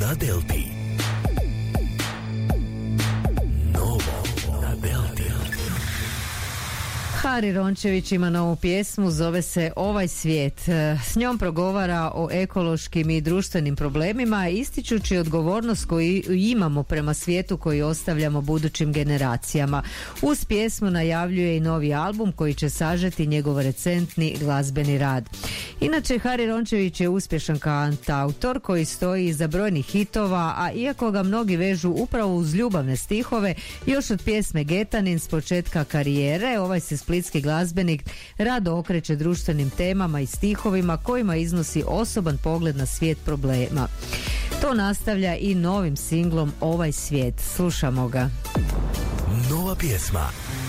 na Delti. Novo na Delti. Hari Rončević ima novu pjesmu, zove se Ovaj svijet. S njom progovara o ekološkim i društvenim problemima, ističući odgovornost koju imamo prema svijetu koji ostavljamo budućim generacijama. Uz pjesmu najavljuje i novi album koji će sažeti njegov recentni glazbeni rad. Inače, Hari Rončević je uspješan kantautor koji stoji iza brojnih hitova, a iako ga mnogi vežu upravo uz ljubavne stihove, još od pjesme Getanin s početka karijere, ovaj se splitski glazbenik rado okreće društvenim temama i stihovima kojima iznosi osoban pogled na svijet problema. To nastavlja i novim singlom Ovaj svijet. Slušamo ga. Nova pjesma